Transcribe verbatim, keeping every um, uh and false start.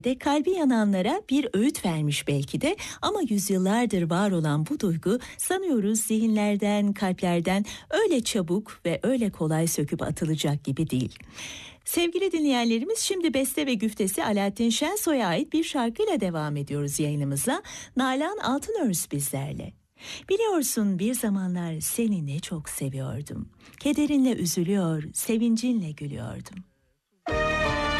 De kalbi yananlara bir öğüt vermiş belki de, ama yüzyıllardır var olan bu duygu sanıyoruz zihinlerden, kalplerden öyle çabuk ve öyle kolay söküp atılacak gibi değil. Sevgili dinleyenlerimiz, şimdi beste ve güftesi Alaaddin Şensoy'a ait bir şarkıyla devam ediyoruz yayınımıza. Nalan Altınörs bizlerle. Biliyorsun bir zamanlar seni ne çok seviyordum. Kederinle üzülüyor, sevincinle gülüyordum.